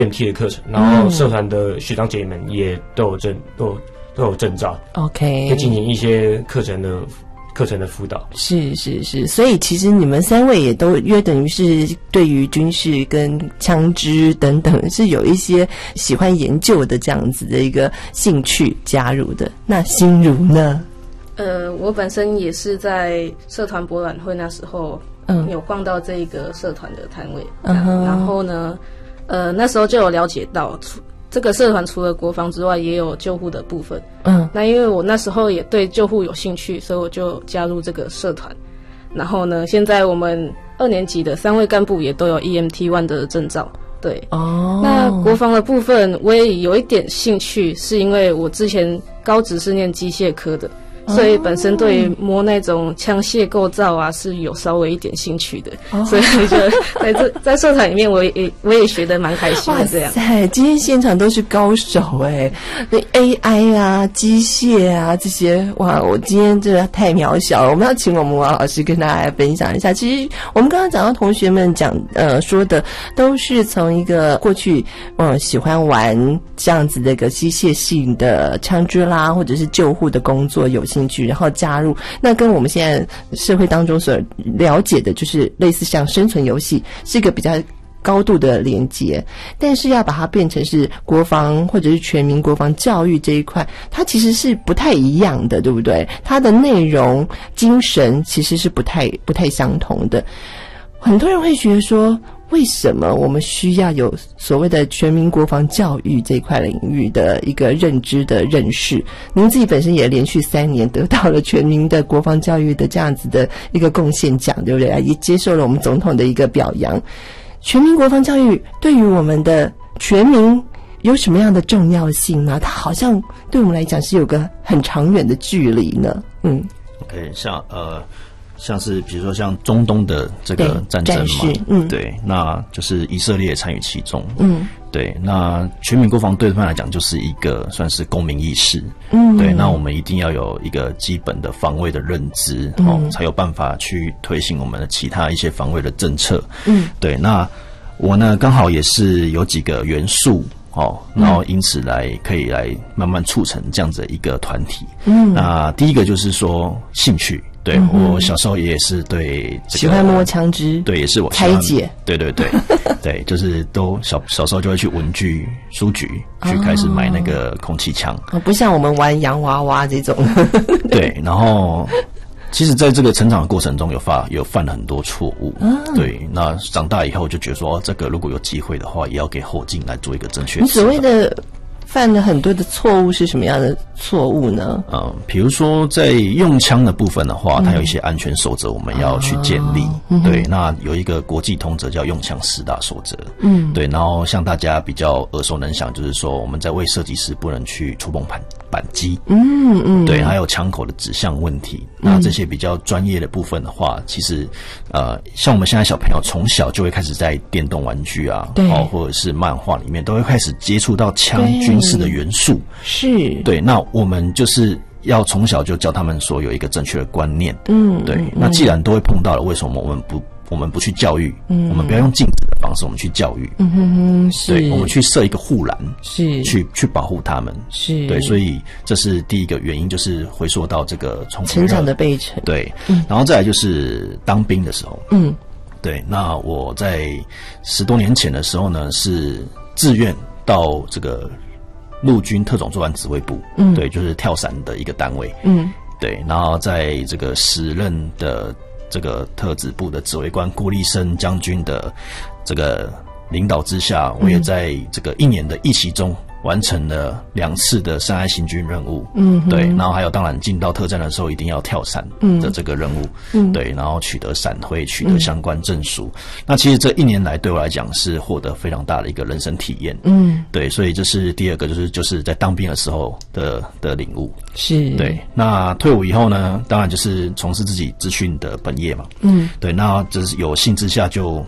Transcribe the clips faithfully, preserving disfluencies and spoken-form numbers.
M T 的课程，然后社团的学长姐们也都有证都有都有证照 ，OK， 可以进行一些课程的课程的辅导。 是是是，所以其实你们三位也都约等于是对于军事跟枪支等等是有一些喜欢研究的这样子的一个兴趣加入的。那心如呢？ 呃，我本身也是在社团博览会那时候，嗯，有逛到这个社团的摊位，嗯，然后呢，呃，那时候就有了解到，这个社团除了国防之外，也有救护的部分，嗯，那因为我那时候也对救护有兴趣，所以我就加入这个社团。然后呢，现在我们二年级的三位干部也都有 E M T 一 的证照。对，哦，那国防的部分我也有一点兴趣，是因为我之前高职是念机械科的。所以本身对摸那种枪械构造啊是有稍微一点兴趣的，哦，所以就在这在社团里面我也我也学得蛮开心的这样。 哇塞，今天现场都是高手哎，那 A I 啊、机械啊这些，哇，我今天真的太渺小了。我们要请我们王老师跟大家来分享一下。其实我们刚刚讲到同学们讲呃说的都是从一个过去呃喜欢玩这样子的一个机械性的枪支啦，或者是救护的工作有兴趣，然后加入，那跟我们现在社会当中所了解的就是类似像生存游戏是一个比较高度的连结，但是要把它变成是国防或者是全民国防教育这一块，它其实是不太一样的，对不对？它的内容精神其实是不太不太相同的。很多人会觉得说，为什么我们需要有所谓的全民国防教育这一块领域的一个认知的认识？您自己本身也连续三年得到了全民的国防教育的这样子的一个贡献奖，对不对？也接受了我们总统的一个表扬。全民国防教育对于我们的全民有什么样的重要性呢？它好像对我们来讲是有个很长远的距离呢。嗯 ，OK， 像呃。像是比如说像中东的这个战争嘛，嗯，对，那就是以色列也参与其中，嗯，对，那全民国防对他们来讲就是一个算是公民意识，嗯，对，那我们一定要有一个基本的防卫的认知，嗯，哦，才有办法去推行我们的其他一些防卫的政策，嗯，对，那我呢刚好也是有几个元素。哦，然后因此来可以来慢慢促成这样子的一个团体。嗯，那第一个就是说兴趣，对，嗯，我小时候也是对这个喜欢摸枪支， 对，也是我拆解， 对对对对，就是都小小时候就会去文具书局去开始买那个空气枪， 哦，不像我们玩洋娃娃这种。 对，然后。其实在这个成长的过程中有犯有犯了很多错误，嗯，对，那长大以后就觉得说，哦，这个如果有机会的话，也要给后进来做一个正确的。 你所谓的犯了很多的错误是什么样的错误呢？ 嗯，比如说在用枪的部分的话，嗯，它有一些安全守则我们要去建立，哦，对，那有一个国际通则叫用枪十大守则，嗯，对，然后像大家比较耳熟能详，就是说我们在为射击时不能去触碰扳扳机，嗯嗯，对，还有枪口的指向问题，嗯，那这些比较专业的部分的话，其实呃，像我们现在小朋友从小就会开始在电动玩具啊，哦，或者是漫画里面都会开始接触到枪军事的元素，是，对，那我们就是要从小就教他们说有一个正确的观念，嗯，对，那既然都会碰到了，为什么我们不我们不去教育？嗯，我们不要用禁止的方式，我们去教育。嗯哼哼，是，对，我们去设一个护栏，是，去去保护他们，是，对，所以这是第一个原因，就是回溯到这个从成长的背程， 对，嗯，然后再来就是当兵的时候，嗯，对，那我在十多年前的时候呢，是自愿到这个陆军特种作战指挥部，嗯，对，就是跳伞的一个单位，嗯，对，然后在这个时任的这个特指部的指挥官郭立生将军的这个领导之下，我也在这个一年的役期中完成了两次的山隘行军任务，嗯，对，然后还有当然进到特战的时候一定要跳伞的这个任务，嗯，对，然后取得伞徽，取得相关证书，嗯，那其实这一年来对我来讲是获得非常大的一个人生体验，嗯，对，所以这是第二个，就是就是在当兵的时候的的领悟，是，对，那退伍以后呢，当然就是从事自己资讯的本业嘛，嗯，对，那就是有幸之下就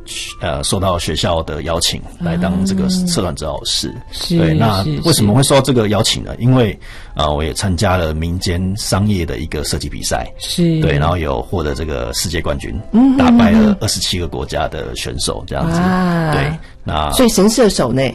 呃受到学校的邀请来当这个社团指导师。 是对，那是为什么会受到这个邀请呢？因为呃我也参加了民间商业的一个设计比赛， 是对，然后有获得这个世界冠军， 嗯打败了二十七个国家的选手这样子。对，那所以神射手呢？